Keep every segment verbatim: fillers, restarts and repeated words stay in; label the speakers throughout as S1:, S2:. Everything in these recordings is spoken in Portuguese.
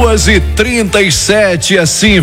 S1: duas e trinta e sete, assim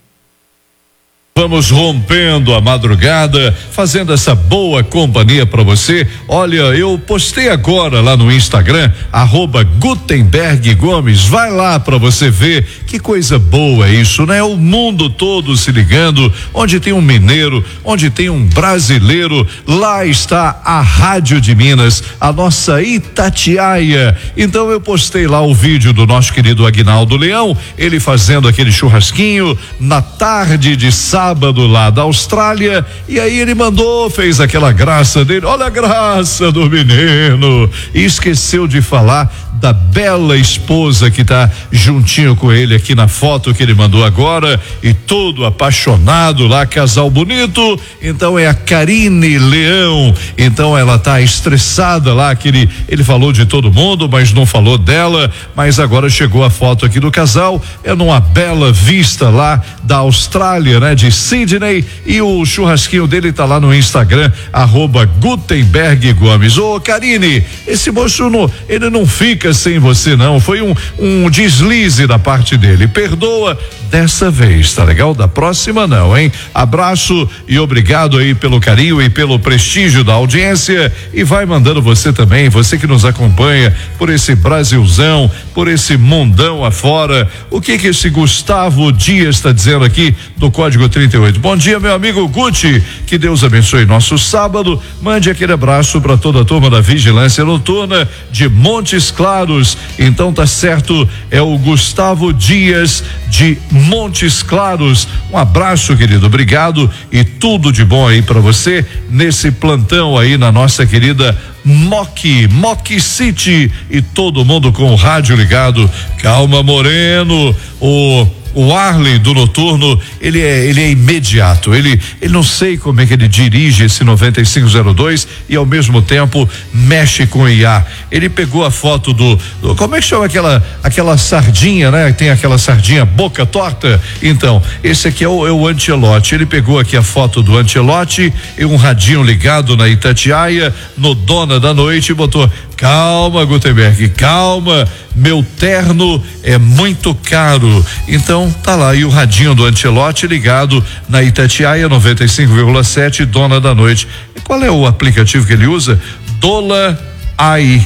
S1: vamos rompendo a madrugada, fazendo essa boa companhia para você. Olha, eu postei agora lá no Instagram, arroba Gutenberg Gomes. Vai lá para você ver que coisa boa é isso, né? O mundo todo se ligando, onde tem um mineiro, onde tem um brasileiro, lá está a Rádio de Minas, a nossa Itatiaia. Então eu postei lá o vídeo do nosso querido Aguinaldo Leão, ele fazendo aquele churrasquinho na tarde de sábado lá da Austrália, e aí ele mandou, fez aquela graça dele, olha a graça do menino, e esqueceu de falar da bela esposa que tá juntinho com ele aqui na foto que ele mandou agora, e todo apaixonado lá, casal bonito. Então é a Karine Leão. Então ela tá estressada lá, que ele, ele falou de todo mundo, mas não falou dela, mas agora chegou a foto aqui do casal, é numa bela vista lá da Austrália, né, de Sydney, e o churrasquinho dele tá lá no Instagram, arroba Gutenberg Gomes. Ô Karine, esse moço não, ele não fica sem você não, foi um, um deslize da parte dele, perdoa dessa vez, tá legal? Da próxima não, hein? Abraço e obrigado aí pelo carinho e pelo prestígio da audiência, e vai mandando você também, você que nos acompanha por esse Brasilzão, por esse mundão afora, o que que esse Gustavo Dias está dizendo aqui do código trinta e oito. Bom dia, meu amigo Guti, que Deus abençoe nosso sábado, mande aquele abraço para toda a turma da Vigilância Noturna de Montes Claros. Então tá certo, é o Gustavo Dias de Montes Claros. Um abraço, querido, obrigado e tudo de bom aí para você nesse plantão aí na nossa querida Moc, Moc City, e todo mundo com o rádio ligado. Calma, Moreno, o O Arley do Noturno, ele é, ele é imediato, ele, ele não sei como é que ele dirige esse noventa e cinco zero dois e ao mesmo tempo mexe com o I A. Ele pegou a foto do, do como é que chama aquela, aquela sardinha, né? Tem aquela sardinha boca torta. Então, esse aqui é o, é o Ancelotti. Ele pegou aqui a foto do Ancelotti e um radinho ligado na Itatiaia, no Dona da Noite, e botou: calma, Gutenberg, calma, meu terno é muito caro. Então tá lá, e o radinho do Ancelotti ligado na Itatiaia noventa e cinco vírgula sete, Dona da Noite. E qual é o aplicativo que ele usa? Dola A I,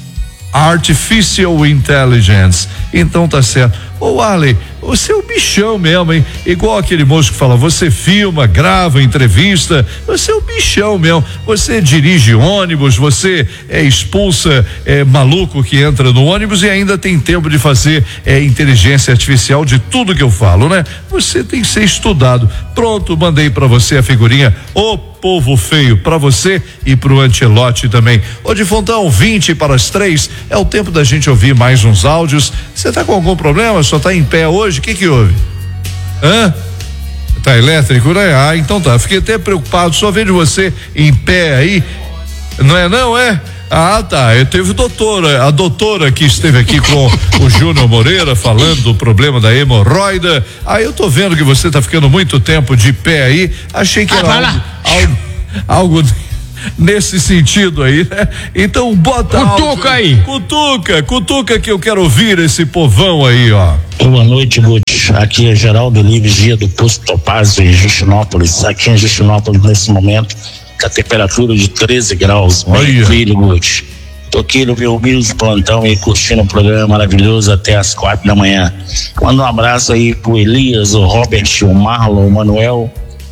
S1: Artificial Intelligence. Então tá certo. Ô Arley, você é o bichão mesmo, hein? Igual aquele moço que fala, você filma, grava entrevista, você é o bichão mesmo. Você dirige ônibus, você é expulsa é, maluco que entra no ônibus e ainda tem tempo de fazer é, inteligência artificial de tudo que eu falo, né? Você tem que ser estudado. Pronto, mandei pra você a figurinha, ô povo feio, pra você e pro Ancelotti também. Ô Difontão, vinte para as três, é o tempo da gente ouvir mais uns áudios. Você tá com algum problema? Só tá em pé hoje? O que que houve? Hã? Tá elétrico, né? Ah, então tá, fiquei até preocupado, só vendo você em pé aí, não é não, é? Ah, tá, eu teve doutora, a doutora que esteve aqui com o Júnior Moreira falando do problema da hemorroida. Aí eu tô vendo que você tá ficando muito tempo de pé aí, achei que era algo, algo, algo nesse sentido aí, né? Então bota
S2: cutuca áudio, aí.
S1: Cutuca, cutuca que eu quero ouvir esse povão aí, ó.
S3: Boa noite, Guti. Aqui é Geraldo Lives, dia do Posto Topázio em Justinópolis. Aqui em Justinópolis, nesse momento, com a temperatura de treze graus. Meu filho, Guti. Tô aqui no meu humilde plantão e curtindo um programa maravilhoso até as quatro da manhã. Manda um abraço aí pro Elias, o Robert, o Marlon, o Manuel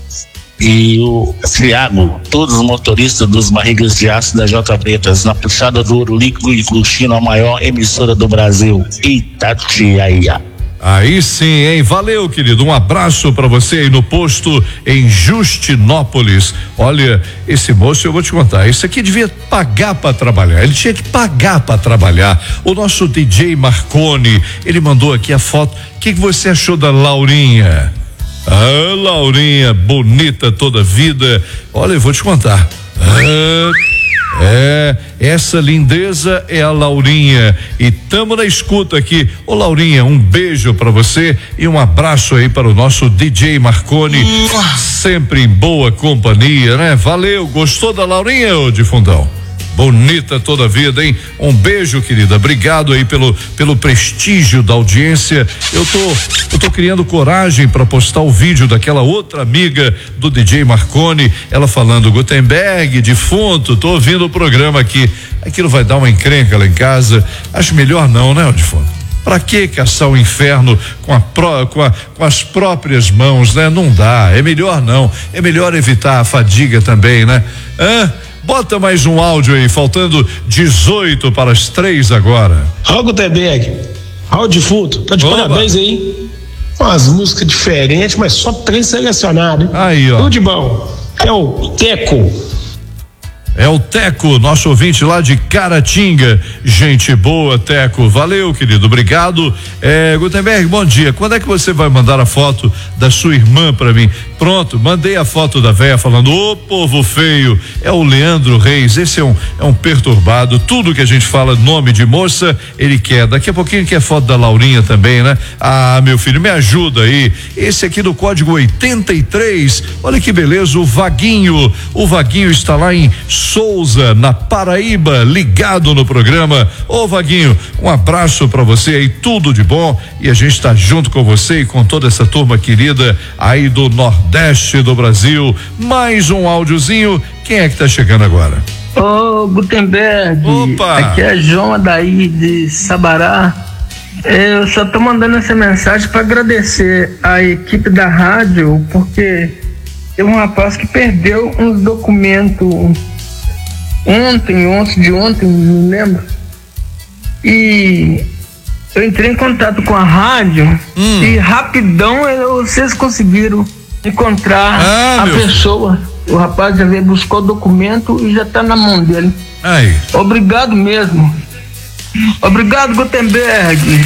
S3: e o Thiago, todos os motoristas dos barrigas de aço da J Pretas, na puxada do Ouro Líquido e curtindo a maior emissora do Brasil, Itatiaia.
S1: Aí sim, hein? Valeu, querido. Um abraço pra você aí no posto em Justinópolis. Olha, esse moço, eu vou te contar, esse aqui devia pagar pra trabalhar. Ele tinha que pagar pra trabalhar. O nosso D J Marconi, ele mandou aqui a foto. O que que você achou da Laurinha? Ah, Laurinha, bonita toda vida. Olha, eu vou te contar. Ah, é, essa lindeza é a Laurinha e tamo na escuta aqui. Ô Laurinha, um beijo pra você e um abraço aí para o nosso D J Marconi, sempre em boa companhia, né? Valeu, gostou da Laurinha, ô Difundão? bonita toda a vida, hein? Um beijo, querida, obrigado aí pelo pelo prestígio da audiência. Eu tô eu tô criando coragem para postar o vídeo daquela outra amiga do D J Marconi, ela falando Gutenberg, defunto, tô ouvindo o programa aqui. Aquilo vai dar uma encrenca lá em casa. Acho melhor não, né, defunto? Pra que caçar o inferno com, a pró, com, a, com as próprias mãos, né? Não dá, é melhor não, é melhor evitar a fadiga também, né? Hã? Bota mais um áudio aí, faltando dezoito para as três agora.
S2: Ó, Gutenberg, ó o defunto, tá de Oba. Parabéns aí. Umas músicas diferentes, mas só três selecionados, hein?
S1: Aí, ó.
S2: Tudo de bom. É o Teco.
S1: É o Teco, nosso ouvinte lá de Caratinga. Gente boa, Teco. Valeu, querido. Obrigado. É, Gutenberg, bom dia. Quando é que você vai mandar a foto da sua irmã para mim? Pronto, mandei a foto da véia falando, ô povo feio. É o Leandro Reis. Esse é um, é um perturbado. Tudo que a gente fala, nome de moça, ele quer. Daqui a pouquinho quer foto da Laurinha também, né? Ah, meu filho, me ajuda aí. Esse aqui do código oitenta e três. Olha que beleza, o Vaguinho. O Vaguinho está lá em Souza, na Paraíba, ligado no programa. Ô Vaguinho, um abraço pra você aí, tudo de bom, e a gente tá junto com você e com toda essa turma querida aí do Nordeste do Brasil. Mais um áudiozinho, quem é que tá chegando agora?
S4: Ô Gutenberg,
S1: Opa.
S4: Aqui é João daí de Sabará. Eu só tô mandando essa mensagem para agradecer a equipe da rádio, porque tem um rapaz que perdeu uns documentos ontem, ontem de ontem, não lembro. E eu entrei em contato com a rádio hum. e rapidão eu, vocês conseguiram encontrar ah, a pessoa. O rapaz já veio, buscou o documento e já tá na mão dele.
S1: Aí.
S4: Obrigado mesmo. Obrigado, Gutenberg.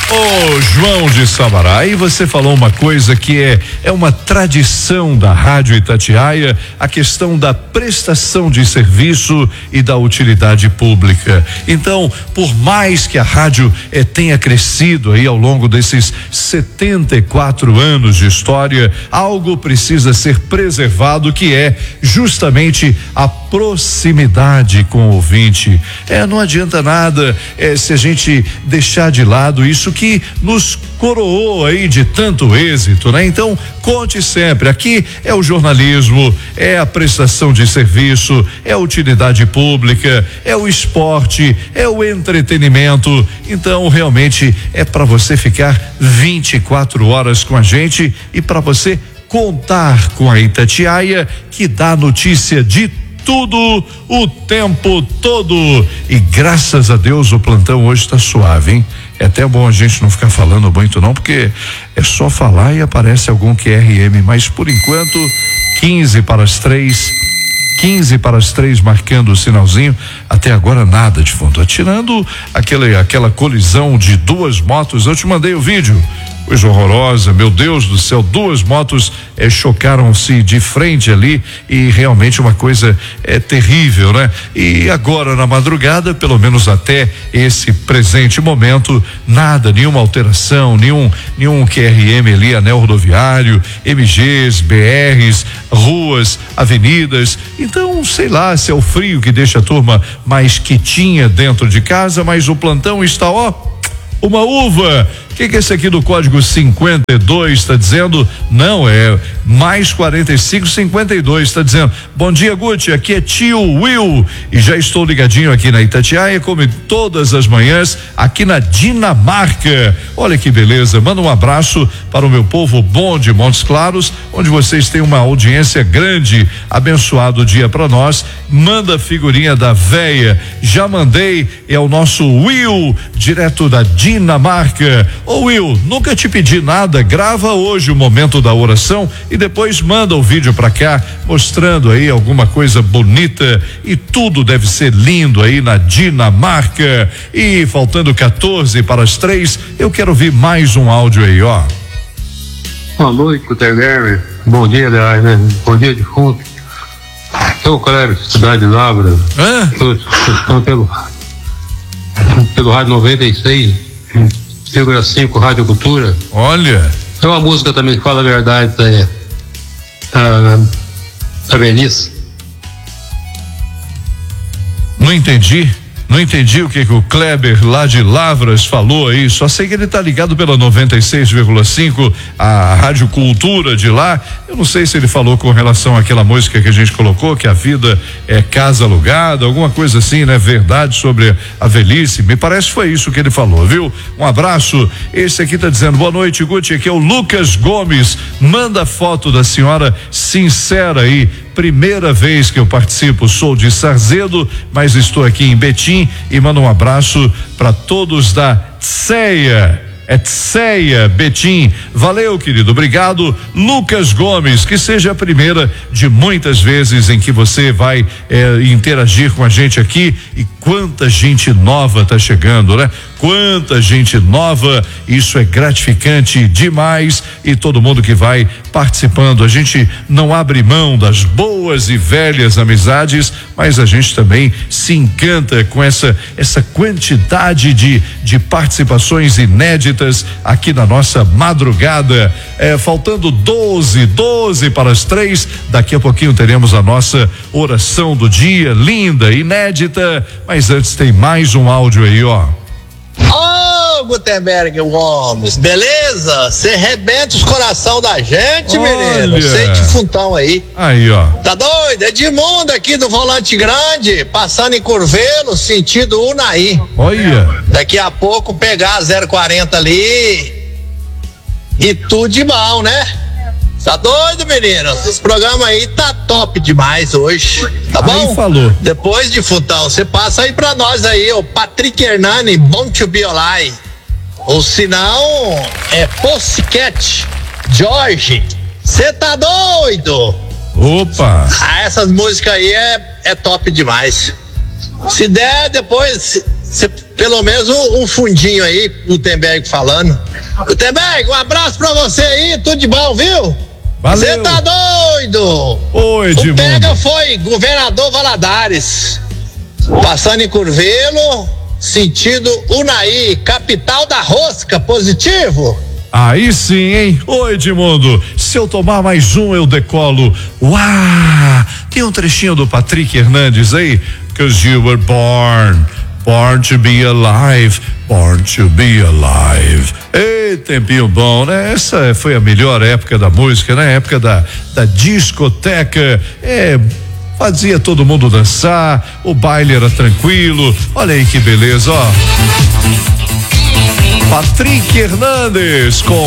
S1: Ô João de Sabará, aí você falou uma coisa que é é uma tradição da Rádio Itatiaia, a questão da prestação de serviço e da utilidade pública. Então, por mais que a rádio eh, tenha crescido aí ao longo desses setenta e quatro anos de história, algo precisa ser preservado, que é justamente a proximidade com o ouvinte. É, não adianta nada eh, se a gente deixar de lado isso que nos coroou aí de tanto êxito, né? Então, conte sempre, aqui é o jornalismo, é a prestação de serviço, é a utilidade pública, é o esporte, é o entretenimento. Então, realmente é para você ficar vinte e quatro horas com a gente e para você contar com a Itatiaia, que dá notícia de tudo o tempo todo. E graças a Deus o plantão hoje está suave, hein? É até bom a gente não ficar falando muito não, porque é só falar e aparece algum Q R M, mas por enquanto quinze para as três, quinze para as três, marcando o sinalzinho. Até agora nada de fundo, tirando aquela, aquela colisão de duas motos. Eu te mandei o vídeo, coisa horrorosa, meu Deus do céu, duas motos eh, chocaram-se de frente ali e realmente uma coisa é eh, terrível, né? E agora na madrugada, pelo menos até esse presente momento, nada, nenhuma alteração, nenhum nenhum Q R M ali, anel rodoviário, M Gs, B Rs, ruas, avenidas. Então, sei lá se é o frio que deixa a turma mais quietinha dentro de casa, mas o plantão está, ó, uma uva. O que que esse aqui do código cinquenta e dois está dizendo? Não, é mais quarenta e cinco, cinquenta e dois, está dizendo: bom dia, Guti, aqui é tio Will e já estou ligadinho aqui na Itatiaia, como todas as manhãs, aqui na Dinamarca. Olha que beleza, manda um abraço para o meu povo bom de Montes Claros, onde vocês têm uma audiência grande. Abençoado dia para nós. Manda a figurinha da véia, já mandei, é o nosso Will, direto da Dinamarca. Ô Will, nunca te pedi nada, grava hoje o momento da oração e depois manda o vídeo pra cá, mostrando aí alguma coisa bonita, e tudo deve ser lindo aí na Dinamarca. E faltando quatorze para as três, eu quero ouvir mais um áudio aí, ó.
S5: Boa noite, Gutenberg. Bom dia, aliás, né? Bom dia de fundo. Sou o Cléber, cidade de Lavra.
S1: Hã?
S5: Estou pelo, pelo Rádio noventa e seis. vírgula cinco Rádio Cultura.
S1: Olha.
S5: É uma música também que fala a verdade, é, a, a velhice.
S1: Não entendi. Não entendi o que, que o Kleber lá de Lavras falou aí, só sei que ele tá ligado pela noventa e seis vírgula cinco, a Rádio Cultura de lá. Eu não sei se ele falou com relação àquela música que a gente colocou, que a vida é casa alugada, alguma coisa assim, né? Verdade sobre a velhice, me parece que foi isso que ele falou, viu? Um abraço. Esse aqui tá dizendo, boa noite, Guti, aqui é o Lucas Gomes, manda foto da senhora sincera aí. Primeira vez que eu participo, sou de Sarzedo, mas estou aqui em Betim e mando um abraço para todos da Tseia. É Tseia, Betim. Valeu, querido, obrigado. Lucas Gomes, que seja a primeira de muitas vezes em que você vai eh, interagir com a gente aqui. E quanta gente nova tá chegando, né? Quanta gente nova, isso é gratificante demais, e todo mundo que vai participando, a gente não abre mão das boas e velhas amizades, mas a gente também se encanta com essa essa quantidade de de participações inéditas aqui na nossa madrugada. É, faltando doze, doze para as três, daqui a pouquinho teremos a nossa oração do dia, linda, inédita, mas antes tem mais um áudio aí, ó.
S6: Ô, oh, Gutenberg Gomes, beleza? Você arrebenta os coração da gente,
S1: Olha.
S6: menino. Sei de funtão aí.
S1: Aí, ó.
S6: Tá doido? Edmundo aqui do Volante Grande, passando em Curvelo, sentido Unaí.
S1: Olha.
S6: Daqui a pouco pegar a zero quarenta ali e tudo de mal, né? Tá doido, menino? Esse programa aí tá top demais hoje, tá bom?
S1: Aí falou.
S6: Depois de futão, você passa aí pra nós aí, o Patrick Hernani, Bom to be alive. Ou se não, é Pussycat, Jorge. Você tá doido?
S1: Opa!
S6: Ah, essas músicas aí é, é top demais. Se der, depois, cê, pelo menos um, um fundinho aí, o Gutenberg falando. Gutenberg, um abraço pra você aí, tudo de bom, viu? Você tá doido?
S1: Oi, Edmundo.
S6: O pega foi governador Valadares, passando em Curvelo, sentido Unaí, capital da rosca, positivo?
S1: Aí sim, hein? Oi, Edmundo, se eu tomar mais um eu decolo. Uau! Tem um trechinho do Patrick Hernandes aí? 'Cause you were born, born to be alive, born to be alive. Ei, tempinho bom, né? Essa foi a melhor época da música, né? Época da, da discoteca, é, fazia todo mundo dançar, o baile era tranquilo, olha aí que beleza, ó. Patrick Hernandes com